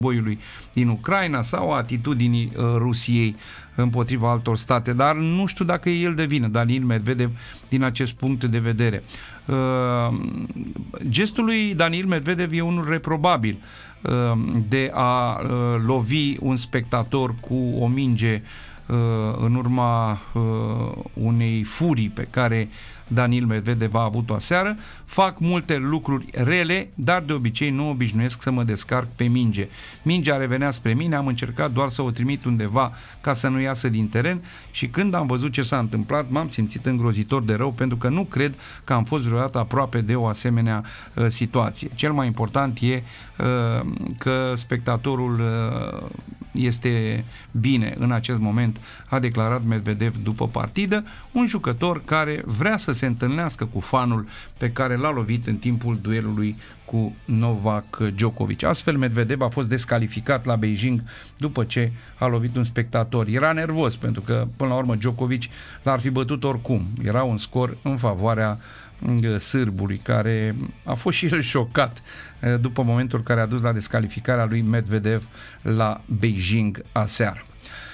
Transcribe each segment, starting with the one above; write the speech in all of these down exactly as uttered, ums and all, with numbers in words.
războiului din Ucraina sau a atitudinii uh, Rusiei împotriva altor state, dar nu știu dacă e el de vină, Daniil Medvedev, din acest punct de vedere. Uh, gestul lui Daniil Medvedev e unul reprobabil, uh, de a uh, lovi un spectator cu o minge uh, în urma uh, unei furii pe care Daniil Medvedev a avut-o aseară. Fac multe lucruri rele, dar de obicei nu obișnuiesc să mă descarc pe minge. Mingea revenea spre mine, am încercat doar să o trimit undeva ca să nu iasă din teren și când am văzut ce s-a întâmplat, m-am simțit îngrozitor de rău, pentru că nu cred că am fost vreodată aproape de o asemenea uh, situație. Cel mai important e uh, că spectatorul uh, este bine în acest moment, a declarat Medvedev după partidă, un jucător care vrea să se întâlnească cu fanul pe care l-a lovit în timpul duelului cu Novak Djokovic. Astfel, Medvedev a fost descalificat la Beijing după ce a lovit un spectator. Era nervos pentru că, până la urmă, Djokovic l-ar fi bătut oricum. Era un scor în favoarea sârbului, care a fost și el șocat după momentul care a dus la descalificarea lui Medvedev la Beijing aseară.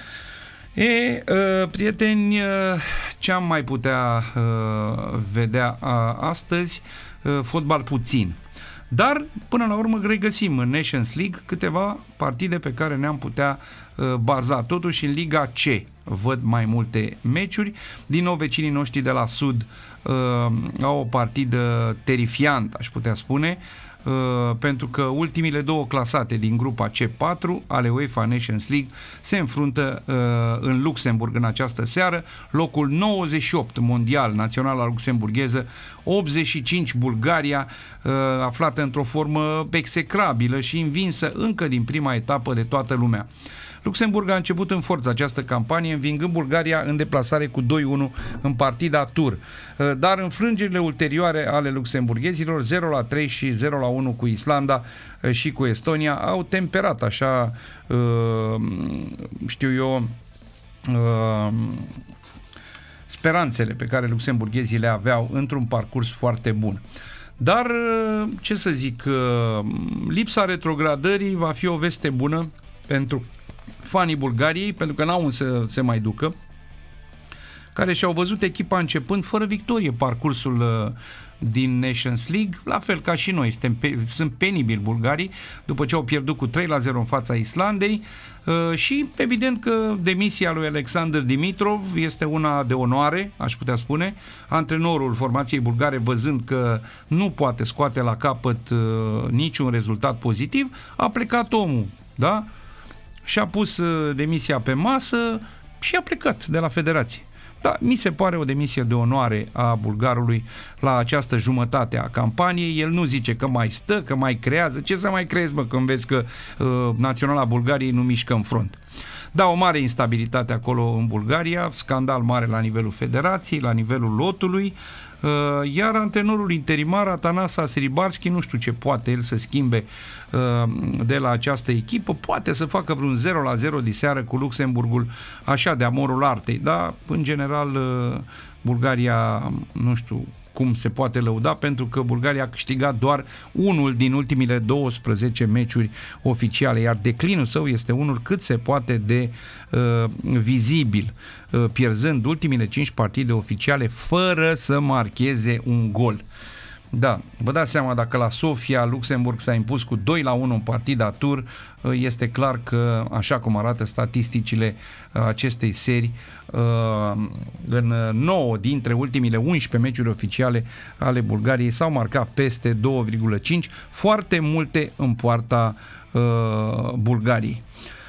E, prieteni, ce am mai putea vedea astăzi? Fotbal puțin. Dar, până la urmă, regăsim în Nations League câteva partide pe care ne-am putea baza. Totuși, în Liga C văd mai multe meciuri. Din nou, vecinii noștri de la Sud uh, au o partidă terifiantă, aș putea spune, uh, pentru că ultimile două clasate din grupa C patru ale UEFA Nations League se înfruntă uh, în Luxemburg în această seară. Locul nouăzeci și opt mondial, naționala luxemburgheză, optzeci și cinci Bulgaria, uh, aflată într-o formă execrabilă și învinsă încă din prima etapă de toată lumea. Luxemburg a început în forță această campanie, învingând Bulgaria în deplasare cu doi unu în partida tur. Dar înfrângerile ulterioare ale luxemburghezilor, zero la trei și zero la unu cu Islanda și cu Estonia, au temperat așa, știu eu, speranțele pe care luxemburghezii le aveau într-un parcurs foarte bun. Dar, ce să zic, lipsa retrogradării va fi o veste bună pentru fanii Bulgariei, pentru că n-au să se mai ducă, care și-au văzut echipa începând fără victorie parcursul uh, din Nations League, la fel ca și noi. Suntem pe, sunt penibili bulgarii după ce au pierdut cu trei la zero în fața Islandei uh, și evident că demisia lui Alexander Dimitrov este una de onoare, aș putea spune. Antrenorul formației bulgare, văzând că nu poate scoate la capăt uh, niciun rezultat pozitiv, a plecat omul, da? Și-a pus demisia pe masă și a plecat de la federație. Da, mi se pare o demisie de onoare a bulgarului la această jumătate a campaniei. El nu zice că mai stă, că mai creează. Ce să mai creezi, bă, când vezi că uh, naționala Bulgariei nu mișcă în front? Da, o mare instabilitate acolo în Bulgaria, scandal mare la nivelul federației, la nivelul lotului, uh, iar antrenorul interimar, Atanas Siribarski, nu știu ce poate el să schimbe uh, de la această echipă, poate să facă vreun zero la zero diseară cu Luxemburgul, așa, de amorul artei, dar în general uh, Bulgaria, nu știu cum se poate lăuda, pentru că Bulgaria a câștigat doar unul din ultimile douăsprezece meciuri oficiale, iar declinul său este unul cât se poate de uh, vizibil, uh, pierzând ultimile cinci partide oficiale fără să marcheze un gol. Da, vă dați seama, dacă la Sofia Luxemburg s-a impus cu doi la unu în partida tur, este clar că, așa cum arată statisticile acestei serii, în nouă dintre ultimile unsprezece meciuri oficiale ale Bulgariei s-au marcat peste doi virgulă cinci, foarte multe în poarta Bulgariei.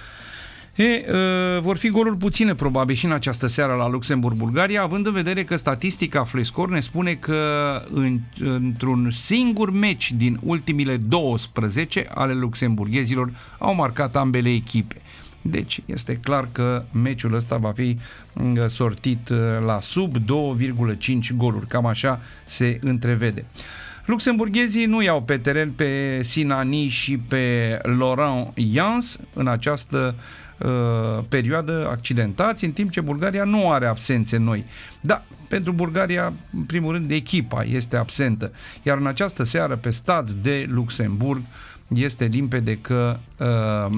E, uh, vor fi goluri puține probabil și în această seară la Luxemburg-Bulgaria, având în vedere că statistica Flescore ne spune că în, într-un singur meci din ultimile douăsprezece ale luxemburghezilor au marcat ambele echipe. Deci este clar că meciul ăsta va fi sortit la sub doi virgulă cinci goluri, cam așa se întrevede. Luxemburghezii nu iau pe teren pe Sinani și pe Laurent Jans în această uh, perioadă accidentați, în timp ce Bulgaria nu are absențe noi. Da, pentru Bulgaria, în primul rând, echipa este absentă. Iar în această seară, pe Stade de Luxemburg, este limpede că uh,